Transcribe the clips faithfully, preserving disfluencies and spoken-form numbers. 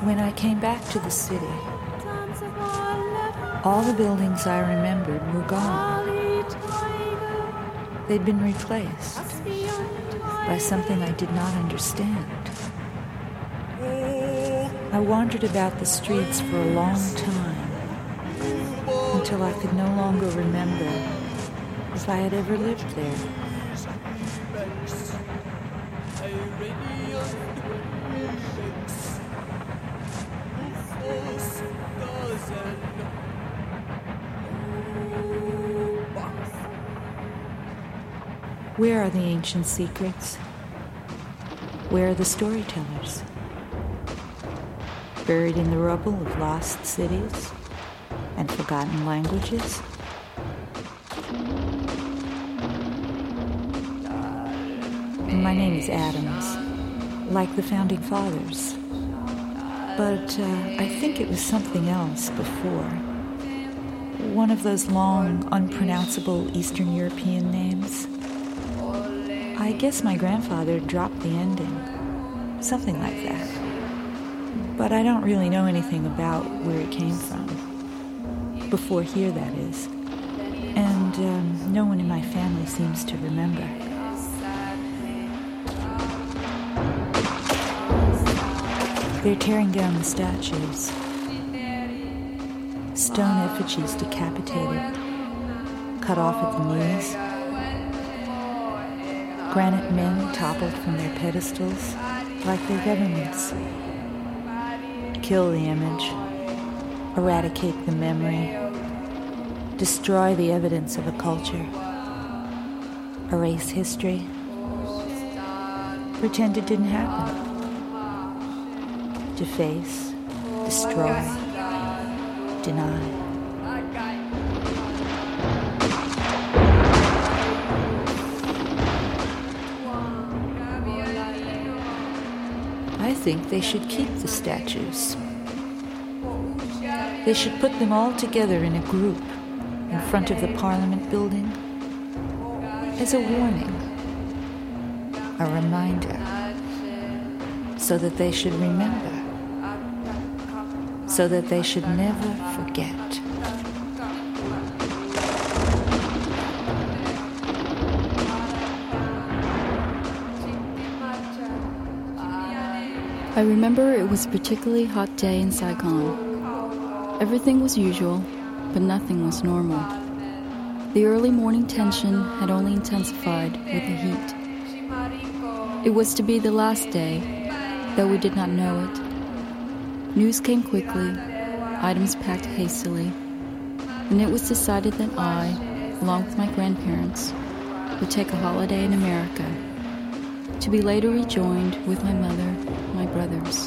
When I came back to the city, all the buildings I remembered were gone. They'd been replaced by something I did not understand. I wandered about the streets for a long time until I could no longer remember if I had ever lived there. Where are the ancient secrets? Where are the storytellers? Buried in the rubble of lost cities and forgotten languages? My name is Adams, like the Founding Fathers. But uh, I think it was something else before. One of those long, unpronounceable Eastern European names. I guess my grandfather dropped the ending. Something like that. But I don't really know anything about where it came from. Before here, that is. And um, no one in my family seems to remember. They're tearing down the statues. Stone effigies decapitated, cut off at the knees. Granite men toppled from their pedestals like their governments. Kill the image, eradicate the memory, destroy the evidence of a culture, erase history, pretend it didn't happen, deface, destroy, deny. I think they should keep the statues. They should put them all together in a group in front of the Parliament building as a warning, a reminder, so that they should remember, so that they should never forget. I remember it was a particularly hot day in Saigon. Everything was usual, but nothing was normal. The early morning tension had only intensified with the heat. It was to be the last day, though we did not know it. News came quickly, items packed hastily, and it was decided that I, along with my grandparents, would take a holiday in America, to be later rejoined with my mother, my brothers.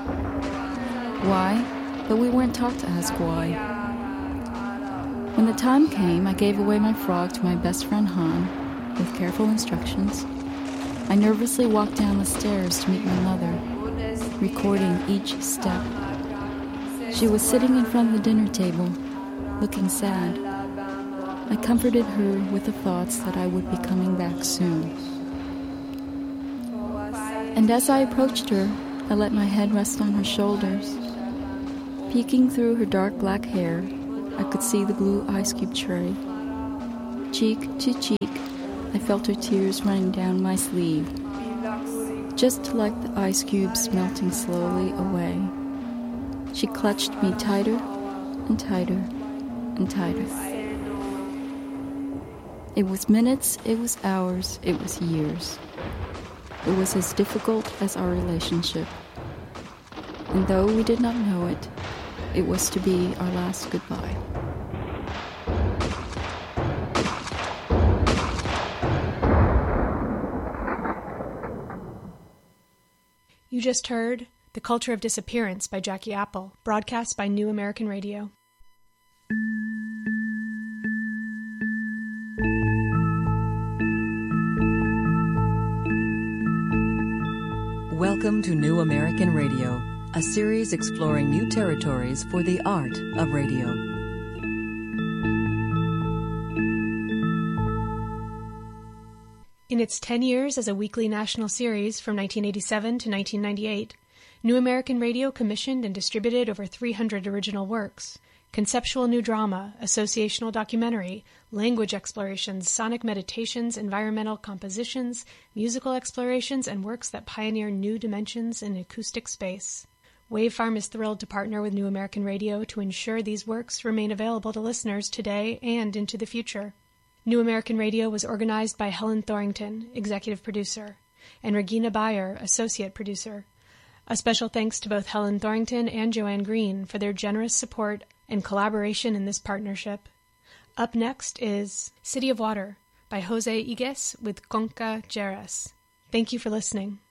Why? But we weren't taught to ask why. When the time came, I gave away my frog to my best friend Han, with careful instructions. I nervously walked down the stairs to meet my mother, recording each step. She was sitting in front of the dinner table, looking sad. I comforted her with the thoughts that I would be coming back soon. And as I approached her, I let my head rest on her shoulders. Peeking through her dark black hair, I could see the blue ice cube tray. Cheek to cheek, I felt her tears running down my sleeve, just like the ice cubes melting slowly away. She clutched me tighter and tighter and tighter. It was minutes, it was hours, it was years. It was as difficult as our relationship. And though we did not know it, it was to be our last goodbye. You just heard The Culture of Disappearance by Jackie Apple, broadcast by New American Radio. Welcome to New American Radio, a series exploring new territories for the art of radio. In its ten years as a weekly national series from nineteen eighty-seven to nineteen ninety-eight, New American Radio commissioned and distributed over three hundred original works. Conceptual new drama, associational documentary, language explorations, sonic meditations, environmental compositions, musical explorations, and works that pioneer new dimensions in acoustic space. Wavefarm is thrilled to partner with New American Radio to ensure these works remain available to listeners today and into the future. New American Radio was organized by Helen Thorington, executive producer, and Regina Bayer, associate producer. A special thanks to both Helen Thorington and Joanne Green for their generous support and collaboration in this partnership. Up next is City of Water by Jose Igues with Conca Jerez. Thank you for listening.